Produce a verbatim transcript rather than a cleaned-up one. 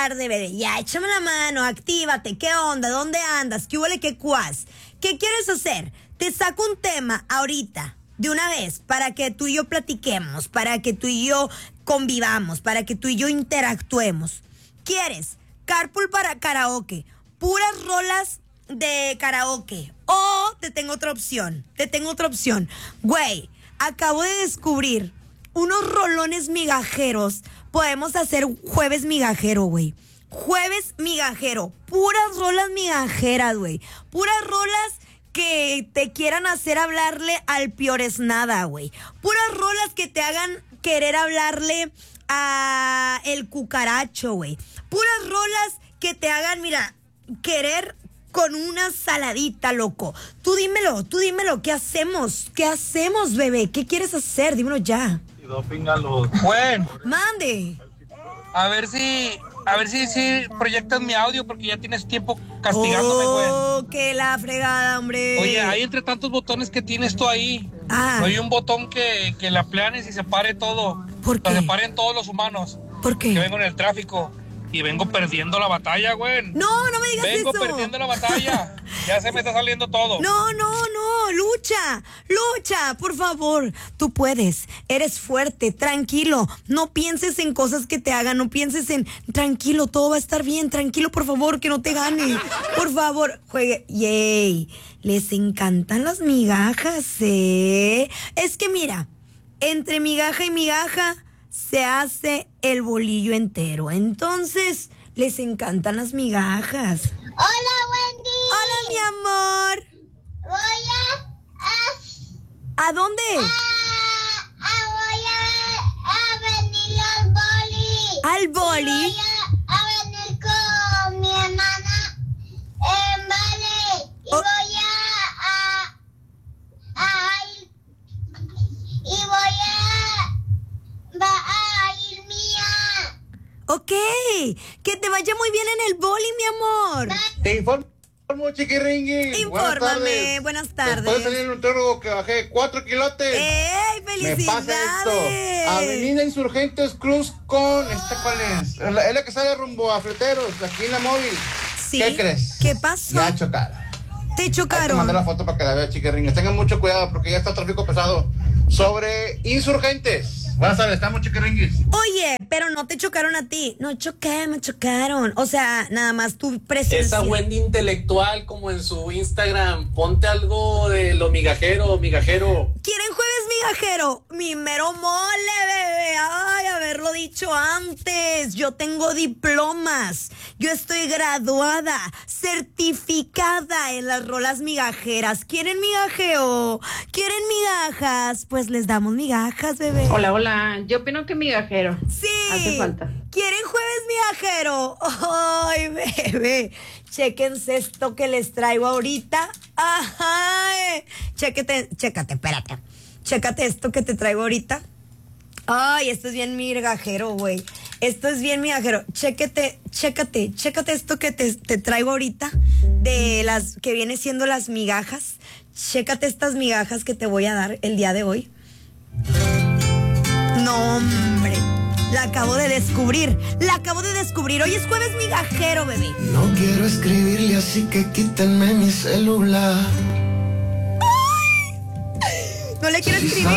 tarde, bebé. Ya, échame la mano, actívate. ¿Qué onda? ¿Dónde andas? ¿Qué huele? ¿Qué cuas? ¿Qué quieres hacer? Te saco un tema ahorita, de una vez, para que tú y yo platiquemos, para que tú y yo convivamos, para que tú y yo interactuemos. ¿Quieres? Carpool para karaoke. Puras rolas de karaoke. O te tengo otra opción. Te tengo otra opción. Güey, acabo de descubrir unos rolones migajeros. Podemos hacer jueves migajero, güey. Jueves migajero. Puras rolas migajeras, güey. Puras rolas que te quieran hacer hablarle al piores nada, güey. Puras rolas que te hagan querer hablarle a el cucaracho, güey. Puras rolas que te hagan, mira, querer con una saladita, loco. Tú dímelo, tú dímelo. ¿Qué hacemos? ¿Qué hacemos, bebé? ¿Qué quieres hacer? Dímelo ya. Bueno, Mande. a ver si, a ver si, si proyectas mi audio porque ya tienes tiempo castigándome, güey. Oh, que la fregada, hombre. Oye, hay entre tantos botones que tienes tú ahí. Ah. No hay un botón que, que la planes y separe todo. ¿Por qué? Que separen todos los humanos. ¿Por qué? Que vengo en el tráfico y vengo perdiendo la batalla, güey. No, no me digas Vengo eso. perdiendo la batalla. Ya se me está saliendo todo. No, no, no, lucha, lucha, por favor. Tú puedes, eres fuerte, tranquilo. No pienses en cosas que te hagan, no pienses en, tranquilo, todo va a estar bien, tranquilo, por favor, que no te gane. Por favor, juegue. Yay, les encantan las migajas, ¿eh? Es que mira, entre migaja y migaja se hace el bolillo entero. Entonces, les encantan las migajas. Hola, Wendy. Hola, mi amor. Voy a... ¿A dónde? a, a voy a, a venir al boli. ¿Al boli? Voy a, a venir con mi hermana en vale. Y Oh. voy a, a, a ir... Y voy a... Va a ir mía. Ok, que te vaya muy bien en el boli, mi amor. Te informo, Chiquiringui. Infórmame, buenas tardes. Después de salir en un nutriólogo que bajé cuatro kilotes. ¡Ey, Me pasa esto. felicidades! Avenida Insurgentes Cruz con... ¿Esta cuál es? Es la, es la que sale rumbo a Fleteros, aquí en la móvil. Sí. ¿Qué crees? ¿Qué pasó? Ya chocaron. ¿Te Hay que chocaron? mandar la foto para que la vea, Chiquiringui. Tengan mucho cuidado porque ya está tráfico pesado sobre Insurgentes. Buenas tardes, estamos, Chiquiringuis. Oye, pero no te chocaron a ti. No choqué, me chocaron. O sea, nada más tu presencia. Esa Wendy intelectual como en su Instagram, ponte algo de lo migajero, migajero. ¿Quieren jueves migajero? Mi mero mole, bebé. Ay, haberlo dicho antes. Yo tengo diplomas. Yo estoy graduada, certificada en las rolas migajeras. ¿Quieren migajeo? ¿Quieren migajas? Pues les damos migajas, bebé. Hola, hola. Yo opino que migajero. Sí. Hace falta. ¿Quieren jueves migajero? Ay, bebé. Chéquense esto que les traigo ahorita. Ay. Chéquete, chécate, espérate. Chécate esto que te traigo ahorita. Ay, esto es bien migajero, güey. Esto es bien migajero. Chéquete, chécate, chécate esto que te, te traigo ahorita. De las que viene siendo las migajas. Chécate estas migajas que te voy a dar el día de hoy. No, hombre, la acabo de descubrir, la acabo de descubrir. Hoy es jueves migajero, bebé. No quiero escribirle, así que quítenme mi celular. No le quiero escribir.